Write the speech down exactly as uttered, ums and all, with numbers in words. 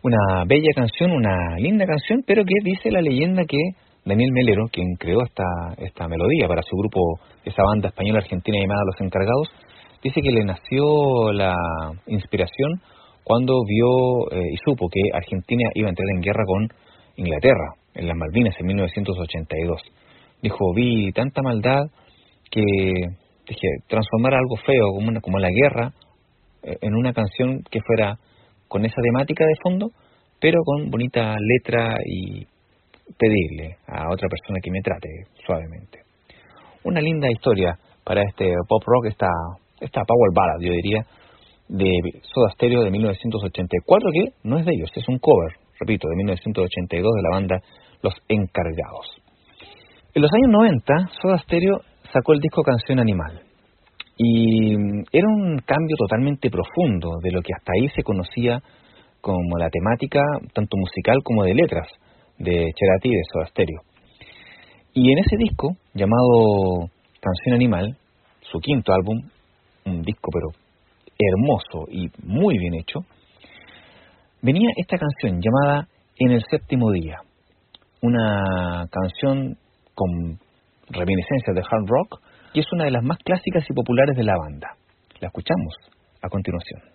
Una bella canción, una linda canción, pero que dice la leyenda que Daniel Melero, quien creó esta, esta melodía para su grupo, esa banda española argentina llamada Los Encargados, dice que le nació la inspiración cuando vio eh, y supo que Argentina iba a entrar en guerra con Inglaterra, en las Malvinas, en mil novecientos ochenta y dos. Dijo, vi tanta maldad que dije, transformar algo feo como, una, como la guerra eh, en una canción que fuera con esa temática de fondo, pero con bonita letra y pedirle a otra persona que me trate suavemente. Una linda historia para este pop rock, esta, esta power ballad, yo diría, de Soda Stereo de mil novecientos ochenta y cuatro, que no es de ellos, es un cover, repito, de mil novecientos ochenta y dos de la banda Los Encargados. En los años noventa, Soda Stereo sacó el disco Canción Animal, y era un cambio totalmente profundo de lo que hasta ahí se conocía como la temática tanto musical como de letras de Cerati y de Soda Stereo. Y en ese disco, llamado Canción Animal, su quinto álbum, un disco pero hermoso y muy bien hecho, venía esta canción llamada En el Séptimo Día, una canción con reminiscencias de hard rock, y es una de las más clásicas y populares de la banda. La escuchamos a continuación.